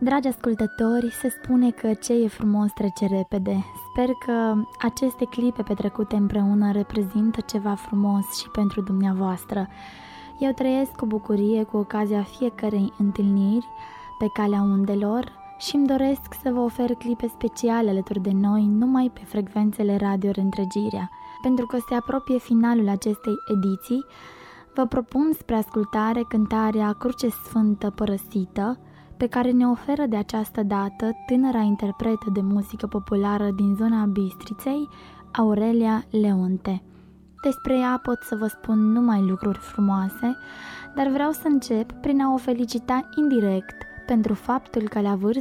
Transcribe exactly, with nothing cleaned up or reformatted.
Dragi ascultători, se spune că ce e frumos trece repede. Sper că aceste clipe petrecute împreună reprezintă ceva frumos și pentru dumneavoastră. Eu trăiesc cu bucurie cu ocazia fiecărei întâlniri pe calea undelor și îmi doresc să vă ofer clipe speciale alături de noi numai pe frecvențele Radio Reîntregirea. Pentru că se apropie finalul acestei ediții, vă propun spre ascultare cântarea Cruce Sfântă Părăsită, pe care ne oferă de această dată tânăra interpretă de muzică populară din zona Bistriței, Aurelia Leonte. Despre ea pot să vă spun numai lucruri frumoase, dar vreau să încep prin a o felicita indirect pentru faptul că la vârsta